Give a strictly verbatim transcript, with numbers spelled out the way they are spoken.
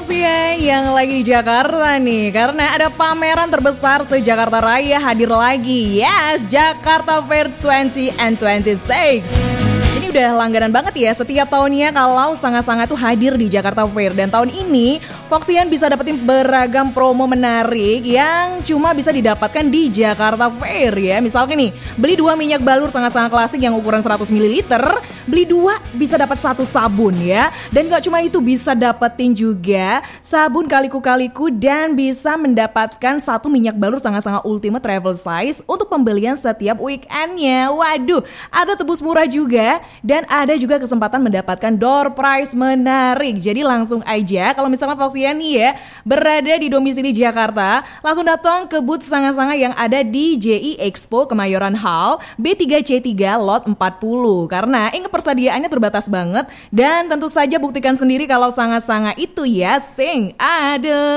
Foxian yang lagi di Jakarta nih, karena ada pameran terbesar se-Jakarta Raya hadir lagi. Yes, Jakarta Fair dua puluh and twenty-six. Ini udah langganan banget ya setiap tahunnya kalau sangat-sangat tuh hadir di Jakarta Fair. Dan tahun ini Foxian bisa dapetin beragam promo menarik yang cuma bisa didapatkan di Jakarta Fair ya. Misalnya nih, beli dua minyak balur sangat-sangat klasik yang ukuran seratus mililiter, beli dua bisa dapat satu sabun ya. Dan gak cuma itu, bisa dapetin juga sabun kaliku-kaliku dan bisa mendapatkan satu minyak balur sangat-sangat ultimate travel size untuk pembelian setiap weekendnya. Waduh, ada tebus murah juga. Dan ada juga kesempatan mendapatkan door prize menarik. Jadi langsung aja kalau misalnya Foxian nih ya berada di domisili Jakarta, langsung datang ke booth Sanga-Sanga yang ada di J I Expo Kemayoran Hall B tiga C tiga lot empat puluh. Karena ingat persediaannya terbatas banget. Dan tentu saja buktikan sendiri kalau Sanga-Sanga itu ya sing ada.